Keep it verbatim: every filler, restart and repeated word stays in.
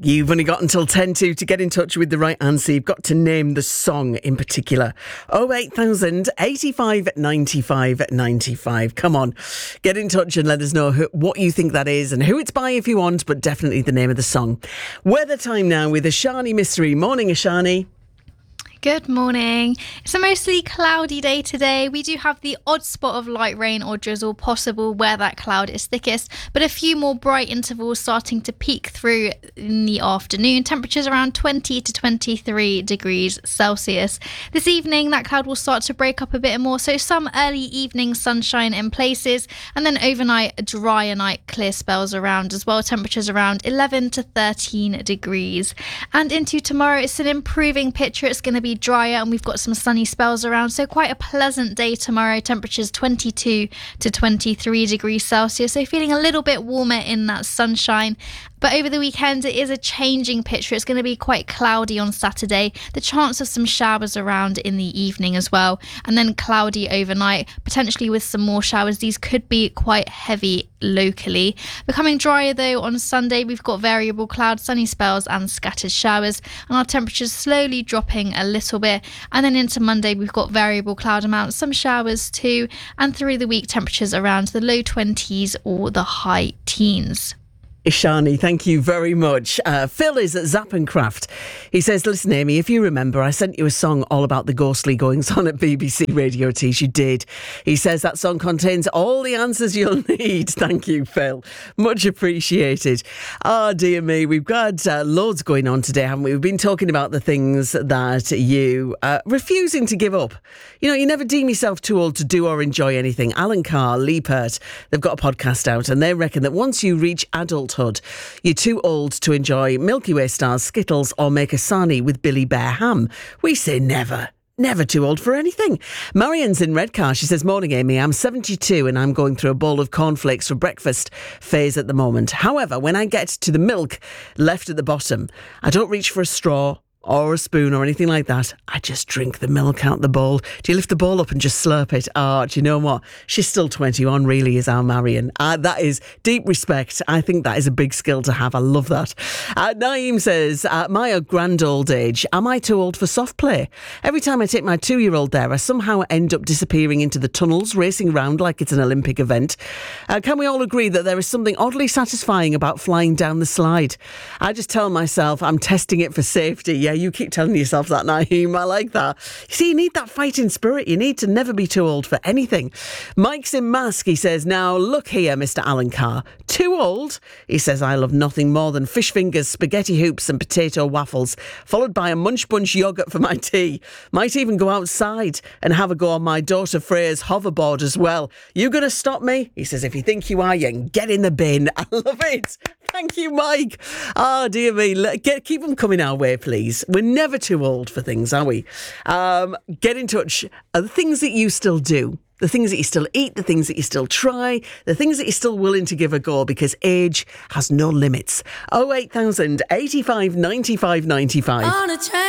You've only got until ten to to get in touch with the right answer. You've got to name the song in particular. oh eight thousand, eighty-five, ninety-five, ninety-five. Come on, get in touch and let us know who, what you think that is and who it's by if you want, but definitely the name of the song. Weather time now with Ashani Mystery. Morning, Ashani. Good morning. It's a mostly cloudy day today. We do have the odd spot of light rain or drizzle possible where that cloud is thickest, but a few more bright intervals starting to peek through in the afternoon. Temperatures around twenty to twenty-three degrees Celsius. This evening, that cloud will start to break up a bit more, so some early evening sunshine in places, and then overnight, drier night, clear spells around as well. Temperatures around eleven to thirteen degrees. And into tomorrow, it's an improving picture. It's going to be drier and we've got some sunny spells around, so quite a pleasant day tomorrow. Temperatures twenty-two to twenty-three degrees Celsius, so feeling a little bit warmer in that sunshine. But over the weekend, it is a changing picture. It's going to be quite cloudy on Saturday. The chance of some showers around in the evening as well. And then cloudy overnight, potentially with some more showers. These could be quite heavy locally. Becoming drier though on Sunday, we've got variable cloud, sunny spells and scattered showers. And our temperatures slowly dropping a little bit. And then into Monday, we've got variable cloud amounts, some showers too. And through the week, temperatures around the low twenties or the high teens. Ishani, thank you very much. Uh, Phil is at Zappencraft. He says, listen, Amy, if you remember, I sent you a song all about the ghostly goings-on at B B C Radio Tees. You did. He says that song contains all the answers you'll need. Thank you, Phil. Much appreciated. Oh, dear me. We've got uh, loads going on today, haven't we? We've been talking about the things that you are refusing to give up. You know, you never deem yourself too old to do or enjoy anything. Alan Carr, Lee Pert, they've got a podcast out and they reckon that once you reach adulthood, you're too old to enjoy Milky Way stars, Skittles or make a sarnie with Billy Bear ham. We say never. Never too old for anything. Marian's in Redcar. She says, morning, Amy. I'm seventy-two and I'm going through a bowl of cornflakes for breakfast phase at the moment. However, when I get to the milk left at the bottom, I don't reach for a straw or a spoon or anything like that. I just drink the milk out the bowl. Do you lift the bowl up and just slurp it? Oh, do you know what? She's still twenty-one, really, is our Marion. Uh, that is deep respect. I think that is a big skill to have. I love that. Uh, Naeem says, at my grand old age, am I too old for soft play? Every time I take my two-year-old there, I somehow end up disappearing into the tunnels, racing around like it's an Olympic event. Uh, can we all agree that there is something oddly satisfying about flying down the slide? I just tell myself I'm testing it for safety. Yeah, you keep telling yourself that, Naeem. I like that. You see, you need that fighting spirit. You need to never be too old for anything. Mike's in Mask. He says, now look here, Mister Alan Carr. Too old? He says, I love nothing more than fish fingers, spaghetti hoops and potato waffles, followed by a munch bunch yoghurt for my tea. Might even go outside and have a go on my daughter Freya's hoverboard as well. You going to stop me? He says, if you think you are, you can get in the bin. I love it. Thank you, Mike. Oh, dear me. Let, get, keep them coming our way, please. We're never too old for things, are we? Um, get in touch. Are the things that you still do, the things that you still eat, the things that you still try, the things that you're still willing to give a go, because age has no limits. oh eight thousand, eighty-five, ninety-five, ninety-five. On a train.